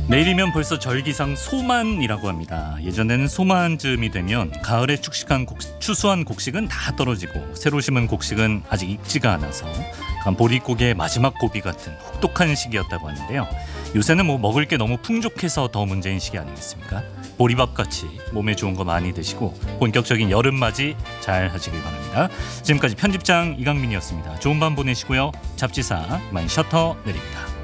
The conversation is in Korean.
내일이면 벌써 절기상 소만이라고 합니다. 예전에는 소만쯤이 되면 가을에 추수한 곡식은 다 떨어지고 새로 심은 곡식은 아직 익지가 않아서 약간 보릿고개의 마지막 고비 같은 혹독한 시기였다고 하는데요. 요새는 먹을 게 너무 풍족해서 더 문제인 시기 아니겠습니까? 보리밥같이 몸에 좋은 거 많이 드시고 본격적인 여름맞이 잘 하시길 바랍니다. 지금까지 편집장 이강민이었습니다. 좋은 밤 보내시고요. 잡지사 이만 셔터 내립니다.